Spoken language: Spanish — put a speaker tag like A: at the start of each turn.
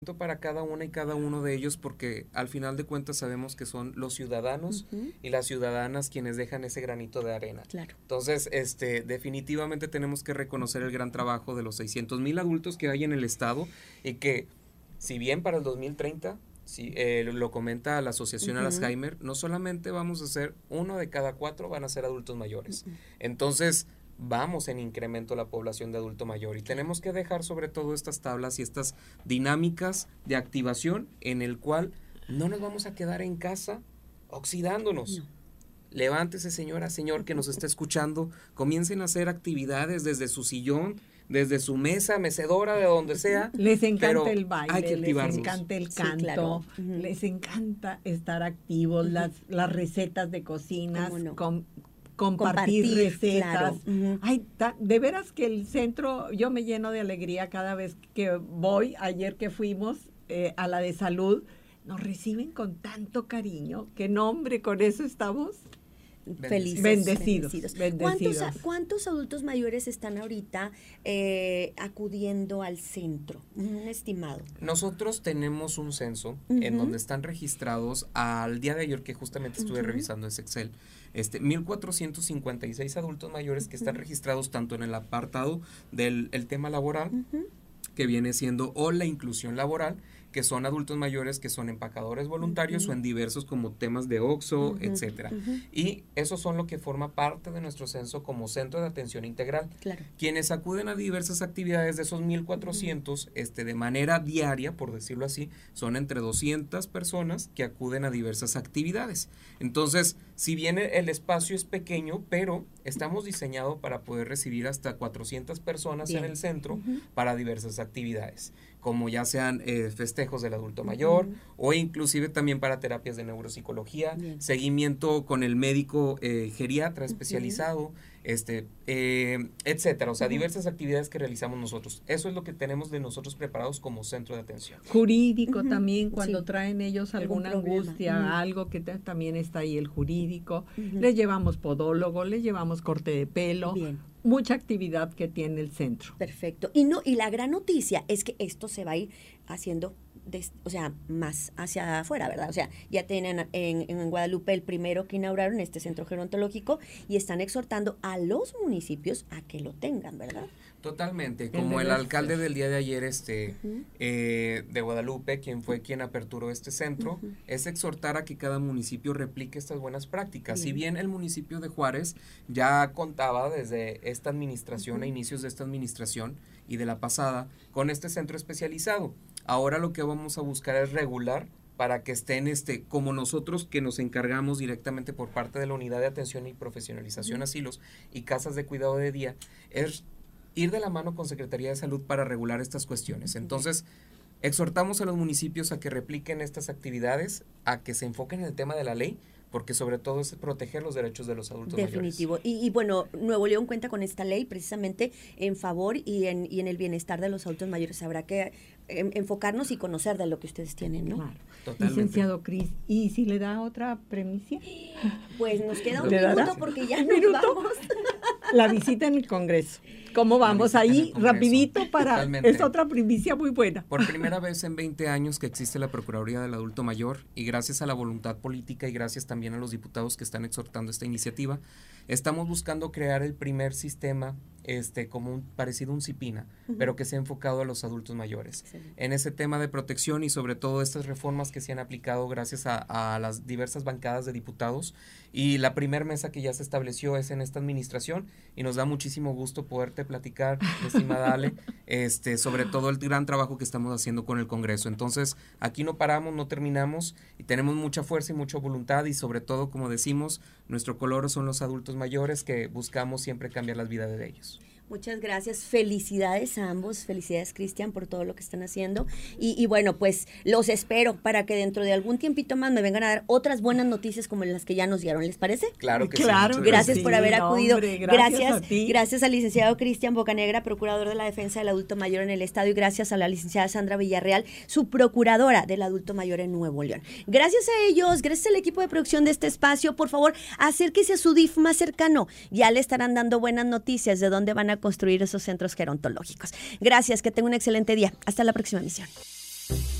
A: para cada una y cada uno de ellos, porque al final de cuentas sabemos que son los ciudadanos y las ciudadanas quienes dejan ese granito de arena.
B: Claro.
A: Entonces, definitivamente tenemos que reconocer el gran trabajo de los 600,000 adultos que hay en el estado, y que si bien para el 2030, lo comenta la asociación Alzheimer, no solamente vamos a ser 1 de cada 4 van a ser adultos mayores. Entonces, vamos en incremento la población de adulto mayor, y tenemos que dejar sobre todo estas tablas y estas dinámicas de activación en el cual no nos vamos a quedar en casa oxidándonos. No. Levántese, señora, señor que nos está escuchando, comiencen a hacer actividades desde su sillón, desde su mesa, mecedora, de donde sea.
C: Les encanta el baile,
A: hay que
C: les encanta el canto, sí, claro. Les encanta estar activos, las recetas de cocinas, compartir recetas. Claro. Ay, de veras que el centro, yo me lleno de alegría cada vez que voy. Ayer que fuimos a la de salud, nos reciben con tanto cariño, que no, hombre, con eso estamos
B: felices.
C: Bendecidos.
B: ¿Cuántos adultos mayores están ahorita acudiendo al centro? Un estimado.
A: Nosotros tenemos un censo en donde están registrados al día de ayer, que justamente estuve revisando ese Excel, 1,456 adultos mayores que están registrados tanto en el apartado del tema laboral, que viene siendo, o la inclusión laboral, que son adultos mayores que son empacadores voluntarios o en diversos como temas de OXXO, etcétera. Y eso son lo que forma parte de nuestro censo como centro de atención integral.
B: Claro.
A: Quienes acuden a diversas actividades de esos 1,400, de manera diaria, por decirlo así, son entre 200 personas que acuden a diversas actividades. Entonces, si bien el espacio es pequeño, pero estamos diseñados para poder recibir hasta 400 personas en el centro para diversas actividades, como ya sean festejos del adulto mayor, o inclusive también para terapias de neuropsicología, seguimiento con el médico geriatra especializado, etcétera. O sea, diversas actividades que realizamos nosotros. Eso es lo que tenemos de nosotros preparados como centro de atención.
C: Jurídico también, cuando traen ellos alguna angustia, algo que también está ahí el jurídico. Les llevamos podólogo, les llevamos corte de pelo. Mucha actividad que tiene el centro.
B: Perfecto. Y la gran noticia es que esto se va a ir haciendo, más hacia afuera, ¿verdad? O sea, ya tienen en Guadalupe el primero que inauguraron este centro gerontológico, y están exhortando a los municipios a que lo tengan, ¿verdad?
A: Totalmente, como el alcalde del día de ayer de Guadalupe, quien aperturó este centro, es exhortar a que cada municipio replique estas buenas prácticas. Si bien el municipio de Juárez ya contaba desde esta administración, a inicios de esta administración y de la pasada, con este centro especializado, ahora lo que vamos a buscar es regular para que estén como nosotros, que nos encargamos directamente por parte de la Unidad de Atención y Profesionalización Asilos y Casas de Cuidado de Día, es ir de la mano con Secretaría de Salud para regular estas cuestiones. Entonces, exhortamos a los municipios a que repliquen estas actividades, a que se enfoquen en el tema de la ley, porque sobre todo es proteger los derechos de los adultos
B: Definitivo.
A: mayores.
B: Y bueno, Nuevo León cuenta con esta ley precisamente en favor y en el bienestar de los adultos mayores. Habrá que enfocarnos y conocer de lo que ustedes tienen, ¿no?
C: Claro. Totalmente. Licenciado Cris, ¿y si le da otra premicia?
B: Pues nos queda un minuto porque ya nos vamos.
C: La visita en el Congreso. ¿Cómo vamos ahí? Rapidito es otra primicia muy buena.
A: Por primera vez en 20 años que existe la Procuraduría del Adulto Mayor, y gracias a la voluntad política y gracias también a los diputados que están exhortando esta iniciativa, estamos buscando crear el primer sistema como parecido a un CIPINA, pero que sea enfocado a los adultos mayores. En ese tema de protección y sobre todo estas reformas que se han aplicado gracias a las diversas bancadas de diputados, y la primer mesa que ya se estableció es en esta administración, y nos da muchísimo gusto poderte platicar, estimada Ale, sobre todo el gran trabajo que estamos haciendo con el Congreso. Entonces, aquí no paramos, no terminamos, y tenemos mucha fuerza y mucha voluntad, y sobre todo, como decimos, nuestro color son los adultos mayores, que buscamos siempre cambiar las vidas de ellos.
B: Muchas gracias, felicidades a ambos, felicidades Cristian por todo lo que están haciendo, y bueno, pues los espero para que dentro de algún tiempito más me vengan a dar otras buenas noticias como las que ya nos dieron, ¿les parece?
A: Claro que
C: claro,
A: sí.
B: Gracias por haber acudido.
C: Hombre, gracias
B: al licenciado Cristian Bocanegra, procurador de la defensa del adulto mayor en el estado, y gracias a la licenciada Sandra Villarreal, su procuradora del adulto mayor en Nuevo León. Gracias a ellos, gracias al equipo de producción de este espacio. Por favor, acérquese a su DIF más cercano, ya le estarán dando buenas noticias de dónde van a construir esos centros gerontológicos. Gracias, que tenga un excelente día. Hasta la próxima emisión.